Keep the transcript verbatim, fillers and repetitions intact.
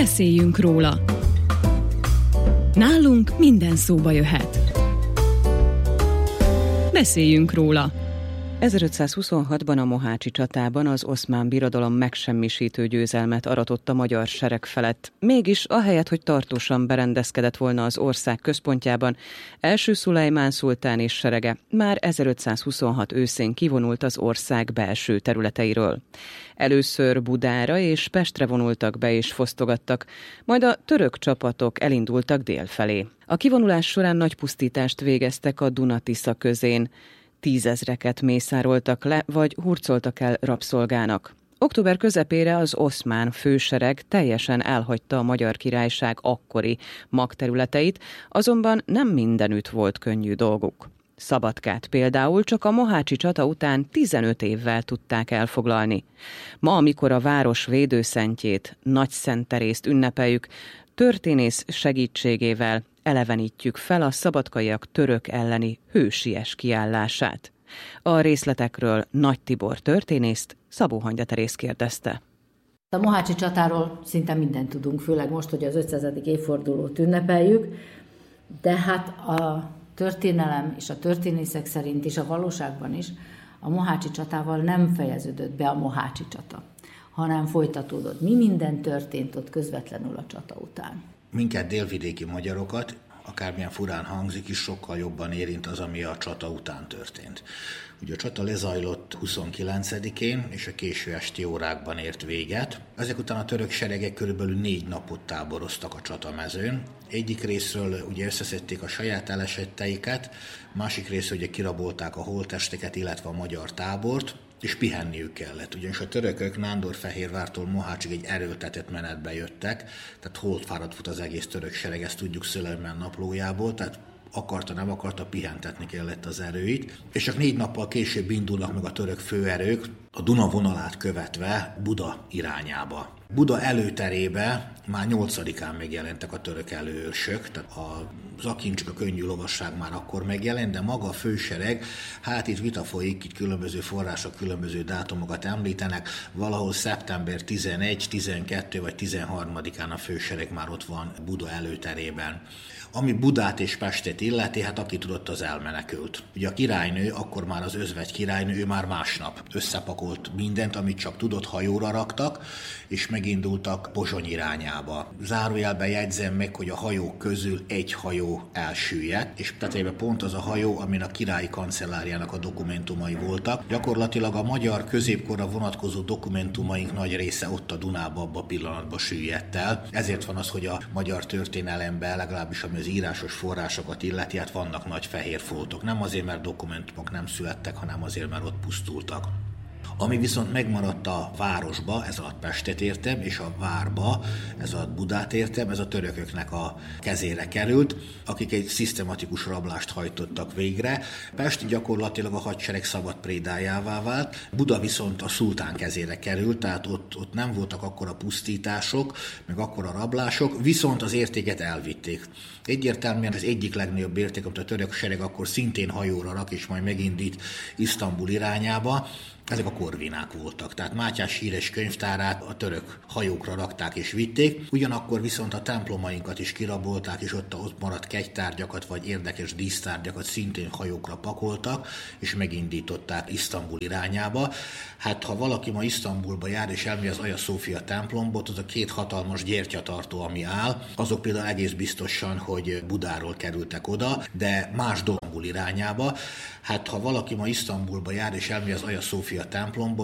Beszéljünk róla. Nálunk minden szóba jöhet. Beszéljünk róla. ezerötszázhuszonhatban a Mohácsi csatában az Oszmán Birodalom megsemmisítő győzelmet aratott a magyar sereg felett. Mégis ahelyett, hogy tartósan berendezkedett volna az ország központjában, első Szulejmán szultán és serege már ezerötszázhuszonhat őszén kivonult az ország belső területeiről. Először Budára és Pestre vonultak be és fosztogattak, majd a török csapatok elindultak dél felé. A kivonulás során nagy pusztítást végeztek a Duna-Tisza közén. Tízezreket mészároltak le, vagy hurcoltak el rabszolgának. Október közepére az oszmán fősereg teljesen elhagyta a Magyar Királyság akkori magterületeit, azonban nem mindenütt volt könnyű dolguk. Szabadkát például csak a mohácsi csata után tizenöt évvel tudták elfoglalni. Ma, amikor a város védőszentjét, Nagyszentterészt ünnepeljük, történész segítségével elevenítjük fel a szabadkaiak török elleni hősies kiállását. A részletekről Nagy Tibor történészt Szabó Hangya Terész kérdezte. A mohácsi csatáról szinte mindent tudunk, főleg most, hogy az ötszázadik évfordulót ünnepeljük, de hát a történelem és a történészek szerint is, a valóságban is a mohácsi csatával nem fejeződött be a mohácsi csata, hanem folytatódott. Mi minden történt ott közvetlenül a csata után? Minket, délvidéki magyarokat, akármilyen furán hangzik is, sokkal jobban érint az, ami a csata után történt. Ugye a csata lezajlott huszonkilencedikén, és a késő esti órákban ért véget. Ezek után a török seregek körülbelül négy napot táboroztak a csatamezőn. Egyik részről ugye összeszedték a saját elesetteiket, másik részről ugye kirabolták a holttesteket, illetve a magyar tábort, és pihenniük kellett. Ugyanis a törökök Nándorfehérvártól Mohácsig egy erőltetett menetbe jöttek, tehát holtfáradt fut az egész török sereg, ezt tudjuk Szülejmán naplójából, tehát akarta, nem akarta, pihentetni kellett az erőit, és csak négy nappal később indulnak meg a török főerők a Duna vonalát követve Buda irányába. Buda előterébe már nyolcadikán megjelentek a török előőrsök, tehát az akincsik, a könnyű lovasság már akkor megjelent, de maga a fősereg, hát itt vita folyik, itt különböző források különböző dátumokat említenek, valahol szeptember tizenegy, tizenkettő vagy tizenharmadikán a fősereg már ott van Buda előterében. Ami Budát és Pestet illeti, hát aki tudott, az elmenekült. Ugye a királynő, akkor már az özvegy királynő, ő már másnap összepakolt mindent, amit csak tudott, hajóra raktak, és megindultak Pozsony irányába. Zárójelben jegyzem meg, hogy a hajók közül egy hajó elsüllyedt, és tetejében pont az a hajó, amin a királyi kancelláriának a dokumentumai voltak. Gyakorlatilag a magyar középkorra vonatkozó dokumentumaink nagy része ott a Dunában abban a pillanatban süllyedt el. Ezért van az, hogy a magyar történelemben, legalábbis ami az írásos forrásokat illeti, hát vannak nagy fehér foltok. Nem azért, mert dokumentumok nem születtek, hanem azért, mert ott pusztultak. Ami viszont megmaradt a városba, ez alatt Pestet értem, és a várba, ez alatt Budát értem, ez a törököknek a kezére került, akik egy szisztematikus rablást hajtottak végre. Pest gyakorlatilag a hadsereg szabad prédájává vált, Buda viszont a szultán kezére került, tehát ott, ott nem voltak akkora pusztítások, meg akkora rablások, viszont az értéket elvitték. Egyértelműen az egyik legnagyobb érték, amit a török sereg akkor szintén hajóra rak, és majd megindít Isztambul irányába, ezek a korvinák voltak. Tehát Mátyás híres könyvtárát a török hajókra rakták és vitték, ugyanakkor viszont a templomainkat is kirabolták, és ott, ott maradt kegytárgyakat vagy érdekes dísztárgyakat szintén hajókra pakoltak, és megindították Isztambul irányába. Hát ha valaki ma Isztambulba jár, és elmegy az Aja Szófia templomba, az a két hatalmas gyertyatartó, ami áll, azok például egész biztosan, hogy Budáról kerültek oda, de más Isztambul irányába. Hát ha valaki ma Isztambulba jár, és elmegy az Aja Szófia templomba,